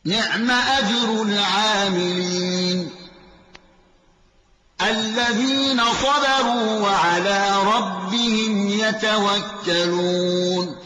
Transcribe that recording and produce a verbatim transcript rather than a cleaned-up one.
نعم أجر العاملين الذين صبروا وعلى ربهم يتوكلون